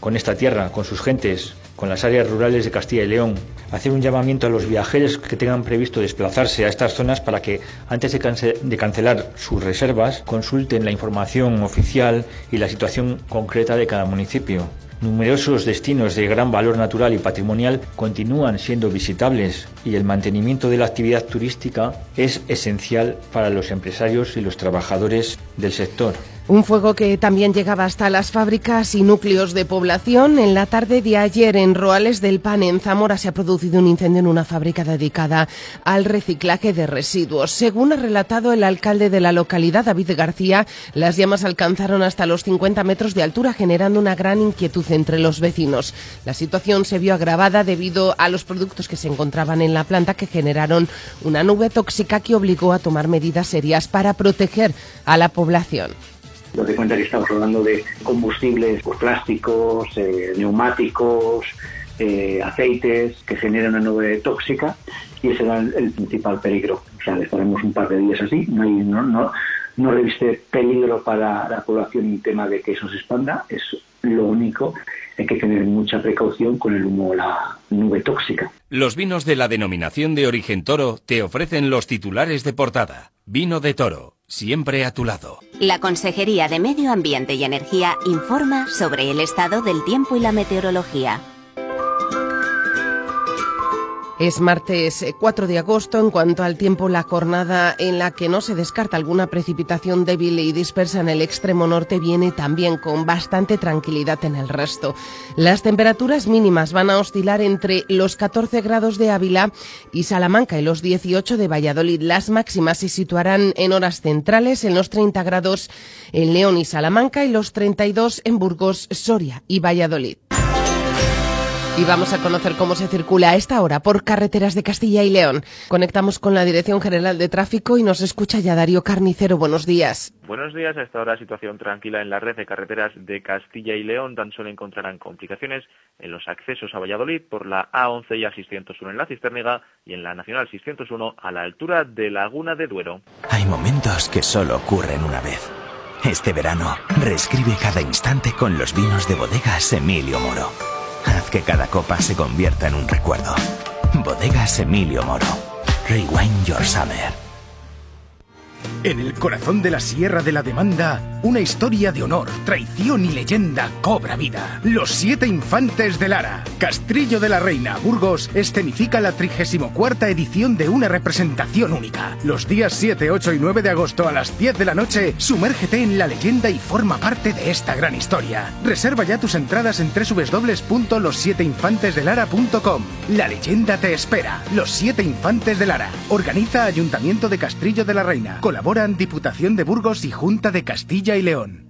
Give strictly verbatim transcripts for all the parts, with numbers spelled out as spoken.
con esta tierra, con sus gentes, con las áreas rurales de Castilla y León. Hacer un llamamiento a los viajeros que tengan previsto desplazarse a estas zonas para que, antes de, cance de cancelar sus reservas, consulten la información oficial y la situación concreta de cada municipio. Numerosos destinos de gran valor natural y patrimonial continúan siendo visitables y el mantenimiento de la actividad turística es esencial para los empresarios y los trabajadores del sector. Un fuego que también llegaba hasta las fábricas y núcleos de población. En la tarde de ayer, en Roales del Pan, en Zamora, se ha producido un incendio en una fábrica dedicada al reciclaje de residuos. Según ha relatado el alcalde de la localidad, David García, las llamas alcanzaron hasta los cincuenta metros de altura, generando una gran inquietud entre los vecinos. La situación se vio agravada debido a los productos que se encontraban en la planta, que generaron una nube tóxica que obligó a tomar medidas serias para proteger a la población. Nos de cuenta que estamos hablando de combustibles, pues, plásticos, eh, neumáticos, eh, aceites, que generan una nube tóxica, y ese era el, el principal peligro. O sea, estaremos un par de días así, no, hay, no, no, no reviste peligro para la población el tema de que eso se expanda, es lo único, hay que tener mucha precaución con el humo o la nube tóxica. Los vinos de la denominación de origen Toro te ofrecen los titulares de portada. Vino de Toro, siempre a tu lado. La Consejería de Medio Ambiente y Energía informa sobre el estado del tiempo y la meteorología. Es martes cuatro de agosto. En cuanto al tiempo, la jornada en la que no se descarta alguna precipitación débil y dispersa en el extremo norte viene también con bastante tranquilidad en el resto. Las temperaturas mínimas van a oscilar entre los catorce grados de Ávila y Salamanca y los dieciocho de Valladolid. Las máximas se situarán en horas centrales en los treinta grados en León y Salamanca y los treinta y dos en Burgos, Soria y Valladolid. Y vamos a conocer cómo se circula a esta hora por carreteras de Castilla y León. Conectamos con la Dirección General de Tráfico y nos escucha ya Darío Carnicero. Buenos días. Buenos días. A esta hora situación tranquila en la red de carreteras de Castilla y León. Tan solo encontrarán complicaciones en los accesos a Valladolid por la A once y A seiscientos uno en la Cisterniga y en la Nacional seiscientos uno a la altura de Laguna de Duero. Hay momentos que solo ocurren una vez. Este verano, reescribe cada instante con los vinos de Bodegas Emilio Moro. Haz que cada copa se convierta en un recuerdo. Bodegas Emilio Moro. Rewind your summer. En el corazón de la Sierra de la Demanda, una historia de honor, traición y leyenda cobra vida. Los siete infantes de Lara. Castrillo de la Reina, Burgos, escenifica la trigésima cuarta edición de una representación única. Los días siete, ocho y nueve de agosto a las diez de la noche, sumérgete en la leyenda y forma parte de esta gran historia. Reserva ya tus entradas en doble u doble u doble u punto los siete infantes de lara punto com. La leyenda te espera. Los siete infantes de Lara. Organiza Ayuntamiento de Castrillo de la Reina. Colaboran Diputación de Burgos y Junta de Castilla y León.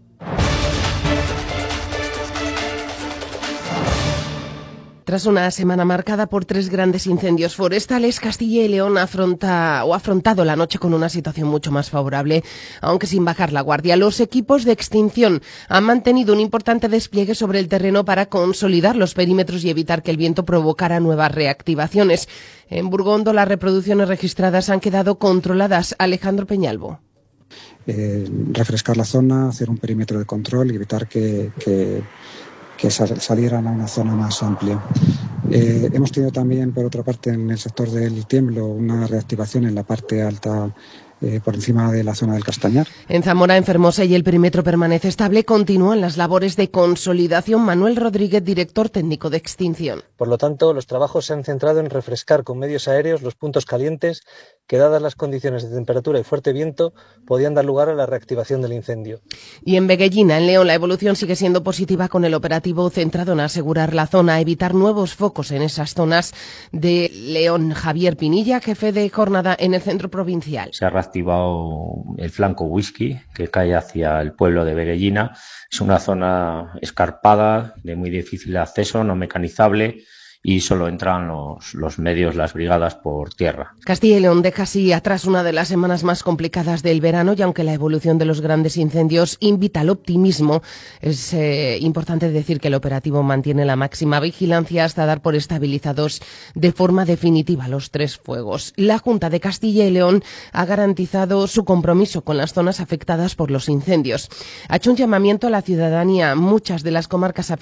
Tras una semana marcada por tres grandes incendios forestales, Castilla y León afronta o ha afrontado la noche con una situación mucho más favorable, aunque sin bajar la guardia. Los equipos de extinción han mantenido un importante despliegue sobre el terreno para consolidar los perímetros y evitar que el viento provocara nuevas reactivaciones. En Burgondo, las reproducciones registradas han quedado controladas. Alejandro Peñalvo. Eh, refrescar la zona, hacer un perímetro de control y evitar que... que que salieran a una zona más amplia. Eh, hemos tenido también, por otra parte, en el sector del Tiemblo, una reactivación en la parte alta, eh, por encima de la zona del Castañar. En Zamora, en Fermosa, y el perímetro permanece estable, continúan las labores de consolidación. Manuel Rodríguez, director técnico de extinción. Por lo tanto, los trabajos se han centrado en refrescar con medios aéreos los puntos calientes que, dadas las condiciones de temperatura y fuerte viento, podían dar lugar a la reactivación del incendio. Y en Veguellina, en León, la evolución sigue siendo positiva, con el operativo centrado en asegurar la zona, evitar nuevos focos en esas zonas de León. Javier Pinilla, jefe de jornada en el centro provincial. Se ha reactivado el flanco Whisky, que cae hacia el pueblo de Veguellina. Es una zona escarpada, de muy difícil acceso, no mecanizable, y solo entran los, los medios, las brigadas por tierra. Castilla y León deja así atrás una de las semanas más complicadas del verano, y aunque la evolución de los grandes incendios invita al optimismo, es eh, importante decir que el operativo mantiene la máxima vigilancia hasta dar por estabilizados de forma definitiva los tres fuegos. La Junta de Castilla y León ha garantizado su compromiso con las zonas afectadas por los incendios. Ha hecho un llamamiento a la ciudadanía. Muchas de las comarcas afectadas